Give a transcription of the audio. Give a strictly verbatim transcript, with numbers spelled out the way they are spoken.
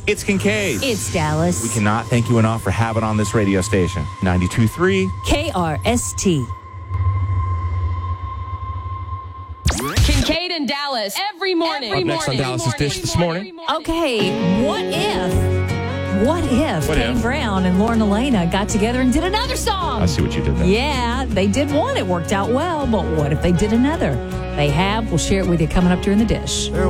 It's Kincaid. It's Dallas. We cannot thank you enough for having on this radio station. ninety-two point three K R S T. Kincaid and Dallas every morning. Up next on Dallas's Dish this morning. Okay, what if, what if What Kane if? Brown and Lauren Elena got together and did another song? I see what you did there. Yeah, they did one. It worked out well, but what if they did another? They have. We'll share it with you coming up during the Dish.